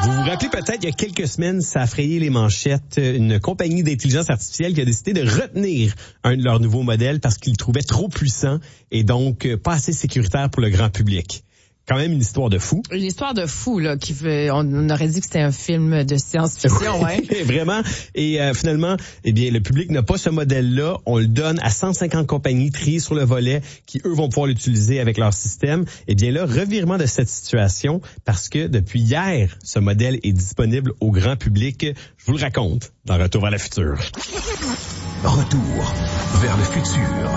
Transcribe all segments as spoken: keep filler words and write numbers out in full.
Vous vous rappelez peut-être, il y a quelques semaines, ça a frayé les manchettes, une compagnie d'intelligence artificielle qui a décidé de retenir un de leurs nouveaux modèles parce qu'ils le trouvaient trop puissant et donc pas assez sécuritaire pour le grand public. Quand même une histoire de fou. Une histoire de fou, là, qui veut, on aurait dit que c'était un film de science-fiction, ouais. Vraiment. Et euh, finalement, eh bien, le public n'a pas ce modèle-là. On le donne à cent cinquante compagnies triées sur le volet qui, eux, vont pouvoir l'utiliser avec leur système. Eh bien là, revirement de cette situation parce que depuis hier, ce modèle est disponible au grand public. Je vous le raconte dans Retour vers le futur. Retour vers le futur.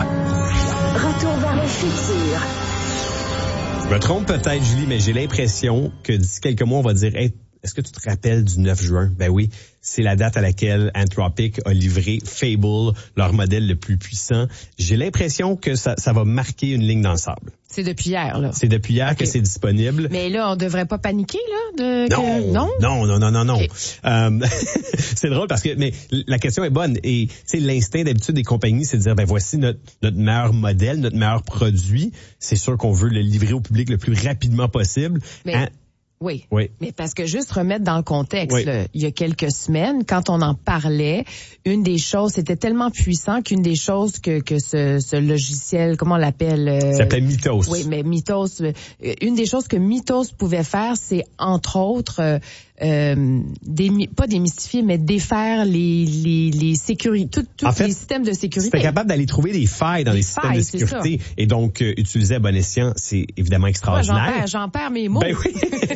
Retour vers le futur. Je me trompe peut-être, Julie, mais j'ai l'impression que d'ici quelques mois, on va dire hey, est-ce que tu te rappelles du neuf juin? Ben oui, c'est la date à laquelle Anthropic a livré Fable, leur modèle le plus puissant. J'ai l'impression que ça, ça va marquer une ligne dans le sable. C'est depuis hier, là. C'est depuis hier okay. que c'est disponible. Mais là, on devrait pas paniquer, là? De, non, que, non, non, non, non, non, non. Okay. Euh, c'est drôle parce que, mais la question est bonne. Et, tu sais, l'instinct d'habitude des compagnies, c'est de dire, ben voici notre, notre meilleur modèle, notre meilleur produit. C'est sûr qu'on veut le livrer au public le plus rapidement possible. Mais... Hein? Oui. oui, mais parce que juste remettre dans le contexte, oui. là, il y a quelques semaines, quand on en parlait, une des choses, c'était tellement puissant qu'une des choses que que ce, ce logiciel, comment on l'appelle euh, ça s'appelle Mythos. Oui, mais Mythos, euh, une des choses que Mythos pouvait faire, c'est entre autres euh, euh, démi- pas démystifier, mais défaire les les les sécurités, tous en fait, les systèmes de sécurité. C'était capable d'aller trouver des failles dans des les failles, systèmes de sécurité et donc euh, utiliser à bon escient, c'est évidemment extraordinaire. Ouais, j'en perds, j'en perds mes mots. Ben oui.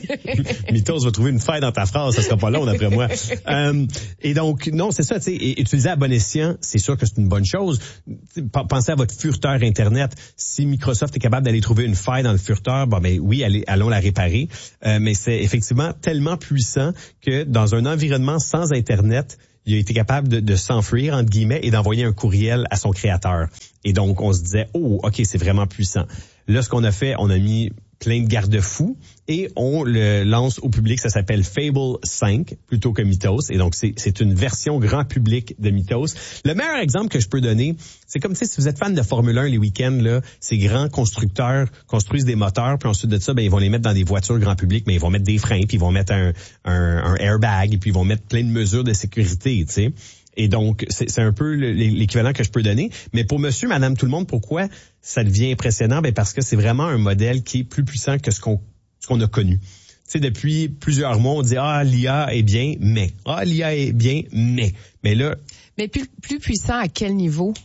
Mythos va trouver une faille dans ta phrase, ça sera pas long d'après moi. Euh, et donc non, c'est ça, tu sais, utiliser à bon escient, c'est sûr que c'est une bonne chose. Pensez à votre furteur internet. Si Microsoft est capable d'aller trouver une faille dans le furteur, bon ben oui, allez, allons la réparer. Euh, mais c'est effectivement tellement puissant que dans un environnement sans internet, il a été capable de, de s'enfuir, entre guillemets, et d'envoyer un courriel à son créateur. Et donc, on se disait, oh, OK, c'est vraiment puissant. Là, ce qu'on a fait, on a mis plein de garde-fous et on le lance au public. Ça s'appelle Fable cinq plutôt que Mythos. Et donc, c'est, c'est une version grand public de Mythos. Le meilleur exemple que je peux donner, c'est comme, tu sais, si vous êtes fan de Formule un les week-ends, là, ces grands constructeurs construisent des moteurs, puis ensuite de ça, ben, ils vont les mettre dans des voitures grand public, mais ils vont mettre des freins, puis ils vont mettre un, un, un airbag, et puis ils vont mettre plein de mesures de sécurité, tu sais. Et donc, c'est, c'est un peu l'équivalent que je peux donner. Mais pour monsieur, madame, tout le monde, pourquoi ça devient impressionnant? Ben parce que c'est vraiment un modèle qui est plus puissant que ce qu'on, ce qu'on a connu. Tu sais, depuis plusieurs mois, on dit, ah, l'I A est bien, mais. Ah, l'I A est bien, mais. Mais là... Mais plus, plus puissant à quel niveau?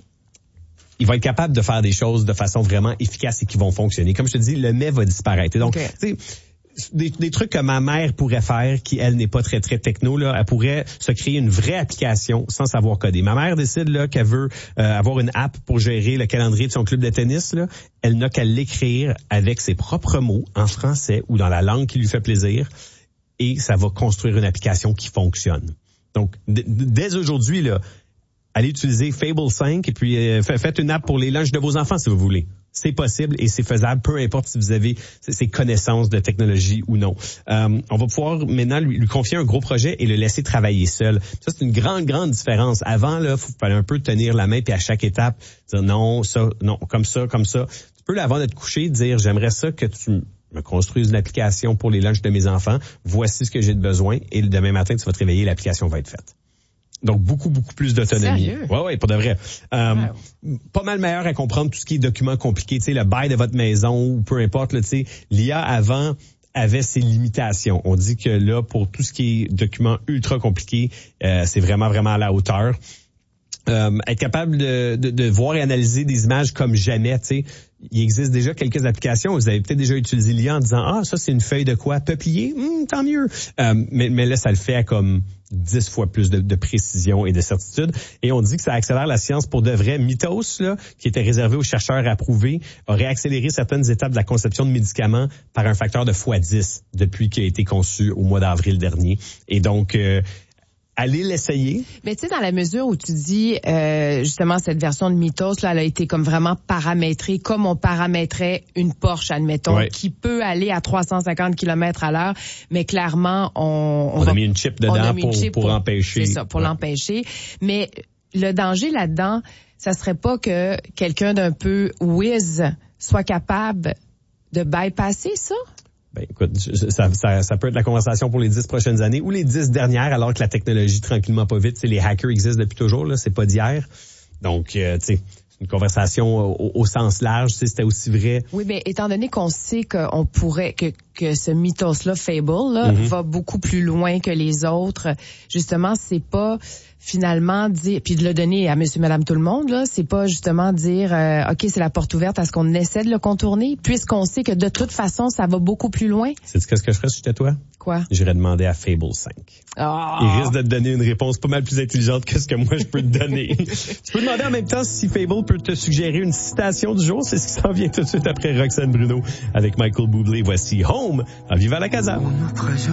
Il va être capable de faire des choses de façon vraiment efficace et qui vont fonctionner. Comme je te dis, le mais va disparaître. Et donc, okay. tu sais... Des, des trucs que ma mère pourrait faire, qui elle n'est pas très très techno, là, elle pourrait se créer une vraie application sans savoir coder. Ma mère décide là qu'elle veut euh, avoir une app pour gérer le calendrier de son club de tennis. Là, elle n'a qu'à l'écrire avec ses propres mots en français ou dans la langue qui lui fait plaisir, et ça va construire une application qui fonctionne. Donc d- dès aujourd'hui là, allez utiliser Fable cinq et puis euh, faites une app pour les lunchs de vos enfants si vous voulez. C'est possible et c'est faisable, peu importe si vous avez ces connaissances de technologie ou non. Euh, on va pouvoir maintenant lui, lui confier un gros projet et le laisser travailler seul. Ça, c'est une grande, grande différence. Avant, là, il fallait un peu tenir la main puis à chaque étape, dire non, ça, non, comme ça, comme ça. Tu peux, là, avant de te coucher, dire j'aimerais ça que tu me construises une application pour les lunchs de mes enfants. Voici ce que j'ai de besoin et le demain matin, tu vas te réveiller, l'application va être faite. Donc, beaucoup, beaucoup plus d'autonomie. Sérieux? Ouais, ouais, pour de vrai. Euh, wow. Pas mal meilleur à comprendre tout ce qui est documents compliqués, tu sais, le bail de votre maison ou peu importe, tu sais. L'I A avant avait ses limitations. On dit que là, pour tout ce qui est documents ultra compliqués, euh, c'est vraiment, vraiment à la hauteur. Euh, être capable de, de, de voir et analyser des images comme jamais, tu sais. Il existe déjà quelques applications. Vous avez peut-être déjà utilisé l'I A en disant, ah, ça, c'est une feuille de quoi? Peuplier? Hum, tant mieux. Euh, mais, mais là, ça le fait à comme dix fois plus de, de précision et de certitude. Et on dit que ça accélère la science pour de vrai. Mythos, là, qui était réservé aux chercheurs approuvés, aurait accéléré certaines étapes de la conception de médicaments par un facteur de fois dix depuis qu'il a été conçu au mois d'avril dernier. Et donc, euh, allez l'essayer. Mais tu sais, dans la mesure où tu dis, euh, justement, cette version de Mythos, là, elle a été comme vraiment paramétrée, comme on paramétrait une Porsche, admettons, ouais. qui peut aller à trois cent cinquante kilomètres à l'heure, mais clairement, on... On, on va, a mis une chip dedans pour, chip pour, pour empêcher. C'est ça, pour ouais. l'empêcher. Mais le danger là-dedans, ça serait pas que quelqu'un d'un peu whiz soit capable de bypasser ça? Ben écoute, ça, ça, ça peut être la conversation pour les dix prochaines années ou les dix dernières, alors que la technologie, tranquillement pas vite, les hackers existent depuis toujours, là, c'est pas d'hier. Donc, euh, tu sais, une conversation au, au sens large, c'était aussi vrai. Oui, mais étant donné qu'on sait qu'on pourrait, que, que ce mythos-là, Fable, là, mm-hmm. va beaucoup plus loin que les autres, justement, c'est pas finalement dire, puis de le donner à monsieur, madame, tout le monde, là, c'est pas justement dire, euh, OK, c'est la porte ouverte à ce qu'on essaie de le contourner, puisqu'on sait que de toute façon, ça va beaucoup plus loin. C'est ce que je ferais si j'étais toi? Quoi? J'irais demander à Fable cinq. Oh. Il risque de te donner une réponse pas mal plus intelligente que ce que moi je peux te donner. Tu peux demander en même temps si Fable peut te suggérer une citation du jour. C'est ce qui s'en vient tout de suite après Roxane Bruno avec Michael Bublé. Voici Home à Viva la Casa.